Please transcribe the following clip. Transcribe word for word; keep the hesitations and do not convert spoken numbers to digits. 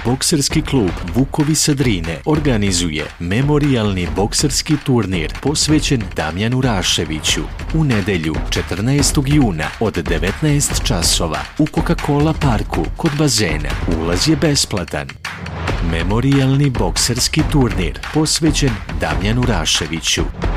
Bokserski klub Vukovi sa Drine organizuje memorijalni bokserski turnir posvećen Damjanu Raševiću u nedelju četrnaestog juna od devetnaest časova u Coca-Cola parku kod bazena. Ulaz je besplatan. Memorijalni bokserski turnir posvećen Damjanu Raševiću.